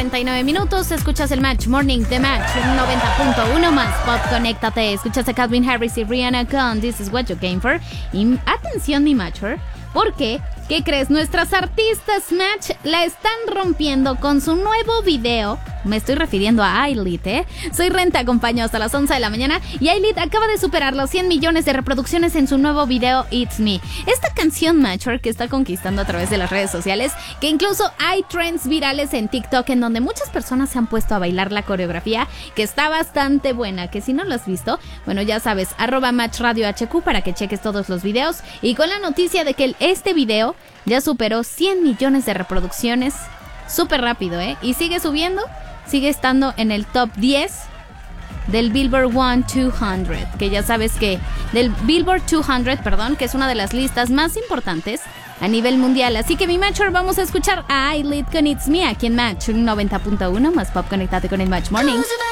49 minutos. Escuchas el Match Morning de Match 90.1 más Pop. Conéctate. Escuchas a Calvin Harris y Rihanna con This Is What You Came For. Y atención, mi Matcher, porque ¿qué crees? Nuestras artistas Match la están rompiendo con su nuevo video. Me estoy refiriendo a Ailit, Soy Renta, acompaño hasta las 11 de la mañana y Ailit acaba de superar los 100 millones de reproducciones en su nuevo video It's Me. Esta canción Matcher que está conquistando a través de las redes sociales, que incluso hay trends virales en TikTok en donde muchas personas se han puesto a bailar la coreografía, que está bastante buena, que si no lo has visto, bueno, ya sabes, @MatchRadioHQ para que cheques todos los videos, y con la noticia de que este video ya superó 100 millones de reproducciones, súper rápido, y sigue subiendo. Sigue estando en el top 10 del Billboard 200, que ya sabes que del Billboard 200, que es una de las listas más importantes a nivel mundial. Así que mi Matcher, vamos a escuchar a Ailit con It's Me aquí en Match 90.1 más Pop. Conéctate con el Match Morning.